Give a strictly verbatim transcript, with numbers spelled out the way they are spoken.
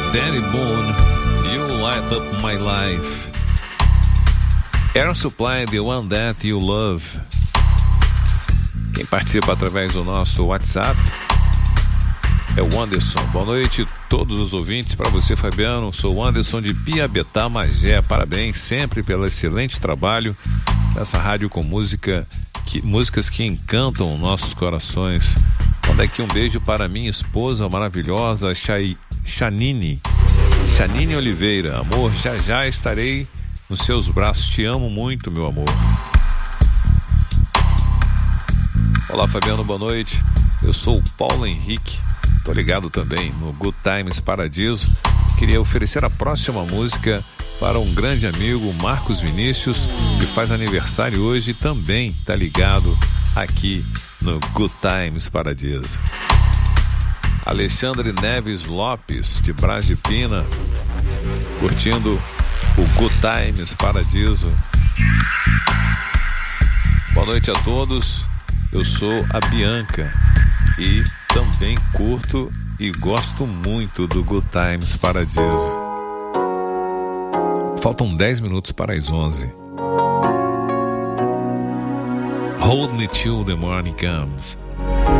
Danny Boone, You Light Up My Life. Air Supply, The One That You Love. Quem participa através do nosso WhatsApp é o Anderson. Boa noite a todos os ouvintes. Para você, Fabiano, sou o Anderson de Piabetá, Magé. Parabéns sempre pelo excelente trabalho nessa rádio com música que, músicas que encantam nossos corações. Manda aqui um beijo para minha esposa maravilhosa, Chay, Chanine. Chanine Oliveira. Amor, já já estarei nos seus braços. Te amo muito, meu amor. Olá, Fabiano, boa noite. Eu sou o Paulo Henrique. Tô ligado também no Good Times Paradiso. Queria oferecer a próxima música para um grande amigo, Marcos Vinícius, que faz aniversário hoje e também tá ligado aqui no Good Times Paradiso. Alexandre Neves Lopes, de Brás de Pina, curtindo o Good Times Paradiso. Boa noite a todos. Eu sou a Bianca e também curto e gosto muito do Good Times Paradiso. Faltam dez minutos para as onze. Hold Me Till the Morning Comes.